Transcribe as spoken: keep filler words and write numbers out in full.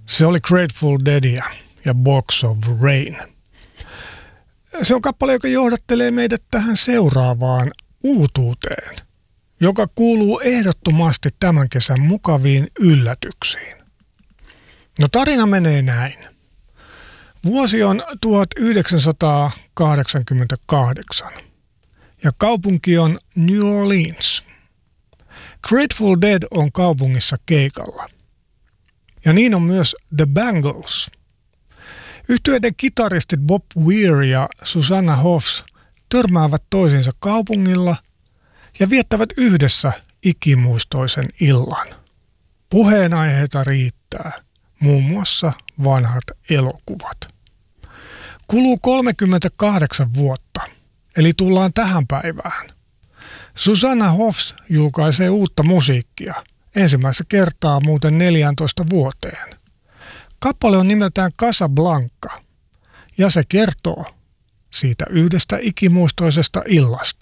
Se oli Grateful Deadia ja Box of Rain. Se on kappale, joka johdattelee meidät tähän seuraavaan uutuuteen, joka kuuluu ehdottomasti tämän kesän mukaviin yllätyksiin. No tarina menee näin. Vuosi on tuhatyhdeksänsataakahdeksankymmentäkahdeksan ja kaupunki on New Orleans. Grateful Dead on kaupungissa keikalla. Ja niin on myös The Bangles. Yhtyeiden kitaristit Bob Weir ja Susanna Hoffs törmäävät toisiinsa kaupungilla ja viettävät yhdessä ikimuistoisen illan. Puheenaiheita riittää, muun muassa vanhat elokuvat. Kuluu kolmekymmentäkahdeksan vuotta, eli tullaan tähän päivään. Susanna Hoffs julkaisee uutta musiikkia, ensimmäistä kertaa muuten neljätoista vuoteen. Kappale on nimeltään Casablanca, ja se kertoo siitä yhdestä ikimuistoisesta illasta.